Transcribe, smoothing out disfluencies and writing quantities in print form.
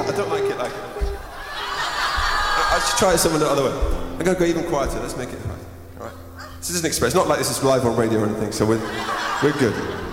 I don't like it like... I should try it some other way. I'm going to go even quieter. Let's make it high. All right. This is an express. Not like this is live on radio or anything, so we're good.